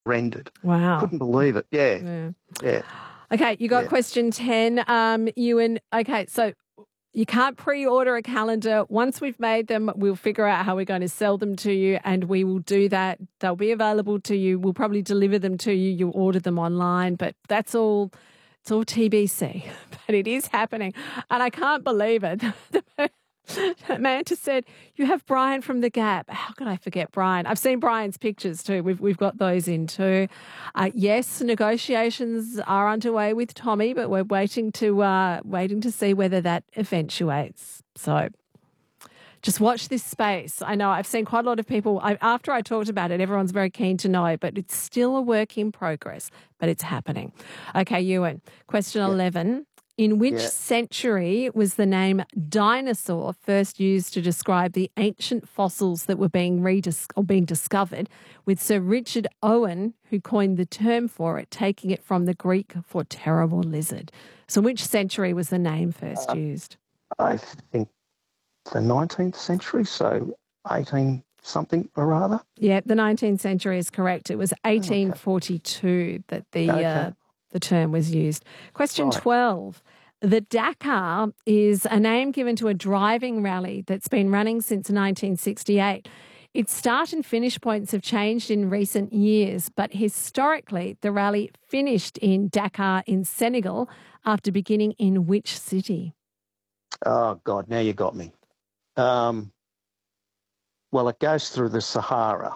rendered. Wow. Couldn't believe it. Yeah. Okay, you got Yeah. question 10, Ewan. Okay, so you can't pre-order a calendar. Once we've made them, we'll figure out how we're going to sell them to you, and we will do that. They'll be available to you. We'll probably deliver them to you. You'll order them online, but that's all. It's all TBC, but it is happening, and I can't believe it. Manta said, "You have Brian from The Gap." How could I forget Brian? I've seen Brian's pictures too. We've got those in too. Yes, negotiations are underway with Tommy, but we're waiting to see whether that eventuates. So just watch this space. I know I've seen quite a lot of people, after I talked about it, everyone's very keen to know, but it's still a work in progress, but it's happening. Okay, Ewan, question 11. In which century was the name dinosaur first used to describe the ancient fossils that were being discovered, with Sir Richard Owen, who coined the term for it, taking it from the Greek for terrible lizard? So which century was the name first used? I think the 19th century, so 18-something or rather. Yeah, the 19th century is correct. It was 1842 that the term was used. Question 12. The Dakar is a name given to a driving rally that's been running since 1968. Its start and finish points have changed in recent years, but historically the rally finished in Dakar in Senegal after beginning in which city? Oh, God, now you got me. Well, it goes through the Sahara.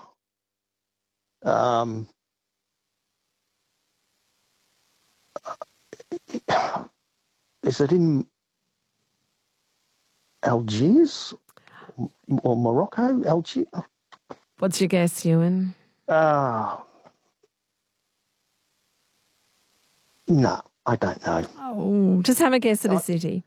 Is it in Algiers or Morocco? Algiers? What's your guess, Ewan? No, I don't know. Oh, just have a guess at a city.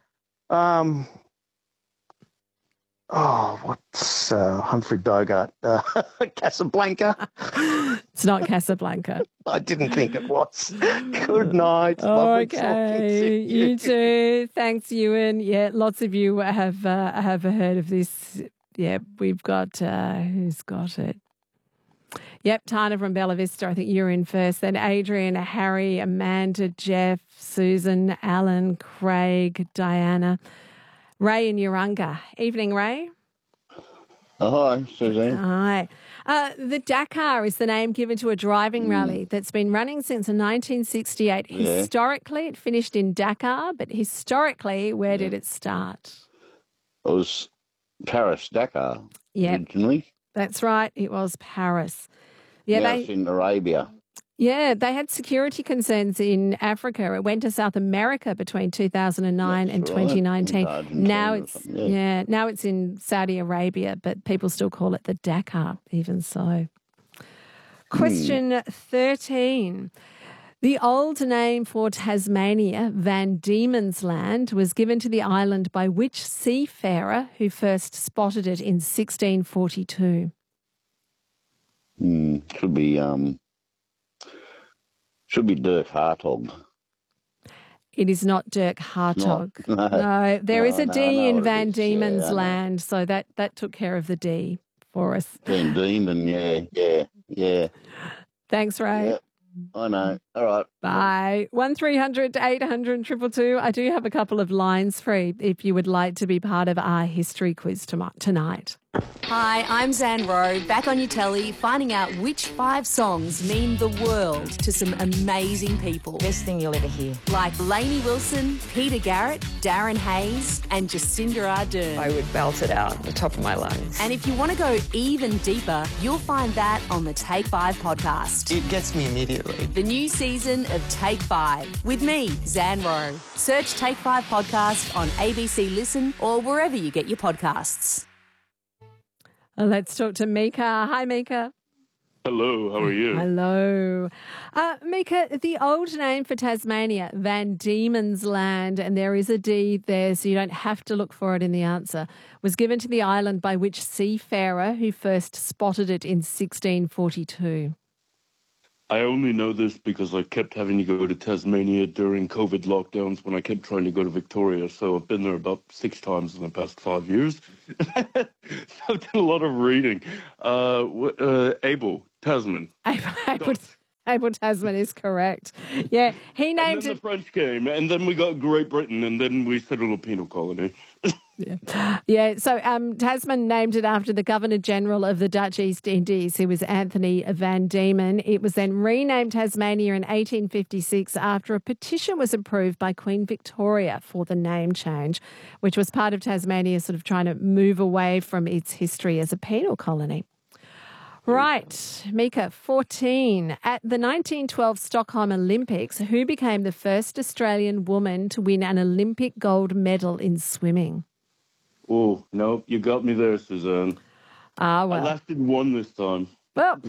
What's Humphrey Bogart? Casablanca? It's not Casablanca. I didn't think it was. Good night. Okay, you too. Thanks, Ewan. Yeah, lots of you have heard of this. Yeah, we've got, who's got it? Yep, Tana from Bella Vista. I think you're in first. Then Adrian, Harry, Amanda, Jeff, Susan, Alan, Craig, Diana, Ray and Urunga. Evening, Ray. Hi, Suzanne. Hi. The Dakar is the name given to a driving rally that's been running since 1968. Yeah. Historically, it finished in Dakar, but historically, where did it start? It was Paris, Dakar, originally. That's right. It was Paris. Yeah, now it's in Arabia. Yeah, they had security concerns in Africa. It went to South America between 2009 and 2019. Now it's in Saudi Arabia, but people still call it the Dakar, even so. Question 13. The old name for Tasmania, Van Diemen's Land, was given to the island by which seafarer who first spotted it in 1642? Should be Dirk Hartog. It is not Dirk Hartog. No, there is a D in Van Diemen's Land, so that took care of the D for us. Van Diemen, yeah. Thanks, Ray. Yep, I know. All right. Bye. 1300 800 222. I do have a couple of lines free if you would like to be part of our history quiz tonight. Hi, I'm Zan Rowe, back on your telly, finding out which 5 songs mean the world to some amazing people. Best thing you'll ever hear. Like Lainey Wilson, Peter Garrett, Darren Hayes, and Jacinda Ardern. I would belt it out at the top of my lungs. And if you want to go even deeper, you'll find that on the Take 5 podcast. It gets me immediately. The new season of Take 5 with me, Zan Rowe. Search Take 5 podcast on ABC Listen or wherever you get your podcasts. Let's talk to Mika. Hi, Mika. Hello, how are you? Hello. Mika, the old name for Tasmania, Van Diemen's Land, and there is a D there, so you don't have to look for it in the answer, was given to the island by which seafarer who first spotted it in 1642? I only know this because I kept having to go to Tasmania during COVID lockdowns when I kept trying to go to Victoria. So I've been there about 6 times in the past 5 years. So I've done a lot of reading. Abel Tasman. Abel Tasman is correct. Yeah, he And named then it. the French came, and then we got Great Britain, and then we settled a penal colony. Yeah, so Tasman named it after the Governor General of the Dutch East Indies, who was Anthony van Diemen. It was then renamed Tasmania in 1856 after a petition was approved by Queen Victoria for the name change, which was part of Tasmania sort of trying to move away from its history as a penal colony. Right, Mika, 14. At the 1912 Stockholm Olympics, who became the first Australian woman to win an Olympic gold medal in swimming? Oh, no, you got me there, Suzanne. Ah, I well. lasted one this time. Well,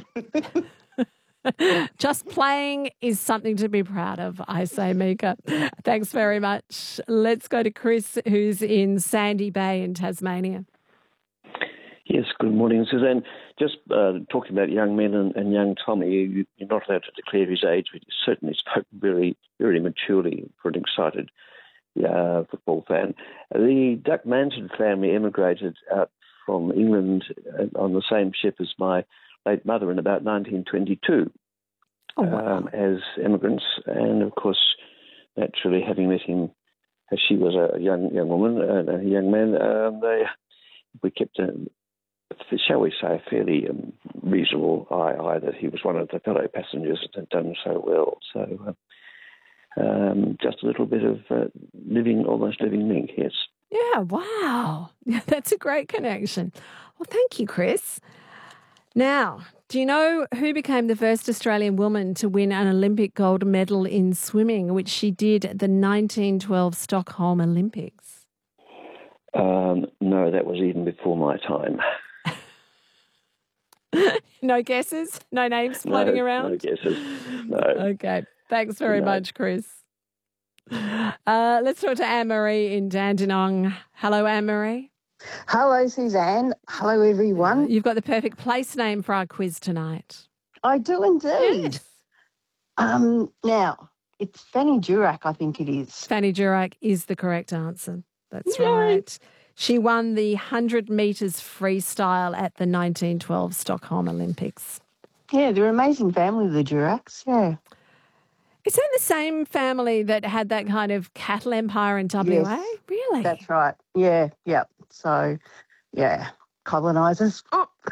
just playing is something to be proud of, I say, Mika. Thanks very much. Let's go to Chris, who's in Sandy Bay in Tasmania. Yes, good morning, Suzanne. Just talking about young men and young Tommy, you're not allowed to declare his age, but he certainly spoke very, very maturely for an excited football fan. The Duck Manson family emigrated out from England on the same ship as my late mother in about 1922 as immigrants. And, of course, naturally, having met him as she was a young woman and a young man, we kept shall we say, a fairly reasonable eye that he was one of the fellow passengers that had done so well. So just a little bit of almost living link, yes. Yeah, wow. That's a great connection. Well, thank you, Chris. Now, do you know who became the first Australian woman to win an Olympic gold medal in swimming, which she did at the 1912 Stockholm Olympics? No, that was even before my time. No guesses? No names floating around? No guesses, no. Okay. Thanks very much, Chris. Let's talk to Anne-Marie in Dandenong. Hello, Anne-Marie. Hello, Suzanne. Hello, everyone. You've got the perfect place name for our quiz tonight. I do indeed. Yes. Now, it's Fanny Durack, I think it is. Fanny Durack is the correct answer. That's right. She won the 100 metres freestyle at the 1912 Stockholm Olympics. Yeah, they're an amazing family, the Duracks, yeah. Is that the same family that had that kind of cattle empire in WA? Yes, really? That's right. Yeah. So, yeah, colonisers.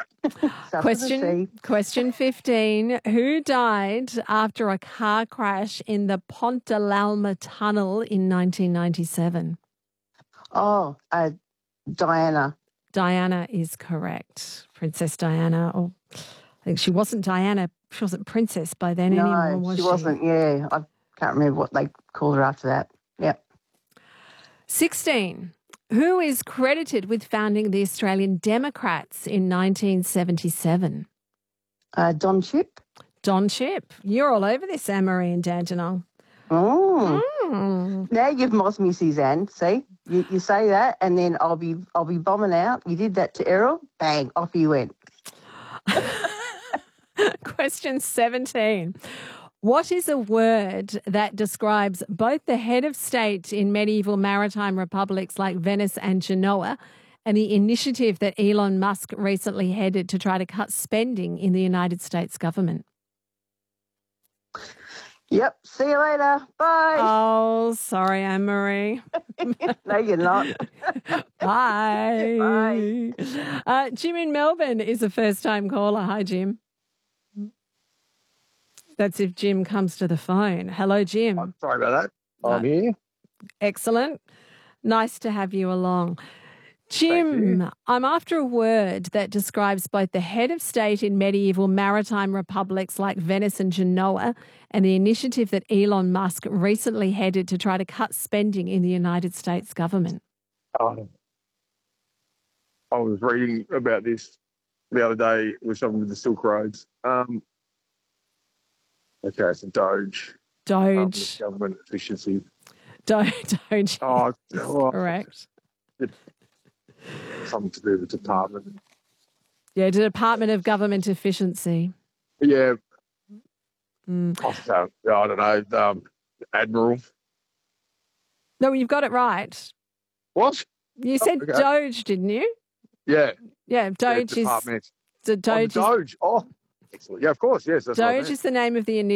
Question 15. Who died after a car crash in the Pont de l'Alma tunnel in 1997? Oh, Diana. Diana is correct. Princess Diana. Or I think she wasn't Diana. She wasn't princess by then anymore, was she? No, she wasn't, yeah. I can't remember what they called her after that. Yep. 16. Who is credited with founding the Australian Democrats in 1977? Don Chipp. Don Chipp. You're all over this, Anne-Marie and Dandenong. Oh. Now you've mossed me, Suzanne. See, you say that, and then I'll be bombing out. You did that to Errol, bang, off you went. Question 17. What is a word that describes both the head of state in medieval maritime republics like Venice and Genoa and the initiative that Elon Musk recently headed to try to cut spending in the United States government? Yep. See you later. Bye. Oh, sorry, Anne-Marie. No, you're not. Bye. Bye. Jim in Melbourne is a first-time caller. Hi, Jim. That's if Jim comes to the phone. Hello, Jim. I'm sorry about that. I'm here. Excellent. Nice to have you along. Jim, I'm after a word that describes both the head of state in medieval maritime republics like Venice and Genoa and the initiative that Elon Musk recently headed to try to cut spending in the United States government. I was reading about this the other day with someone with the Silk Roads. Okay, so Doge. Government efficiency. Doge. Oh, correct. Something to do with the department. Yeah, the Department of Government Efficiency. Yeah. I don't know. Admiral. No, you've got it right. What? You said okay. Doge, didn't you? Yeah. Yeah, Doge is... Department. The Doge Doge. Oh, excellent. Yeah, of course. Yes. That's Doge is the name of the initiative.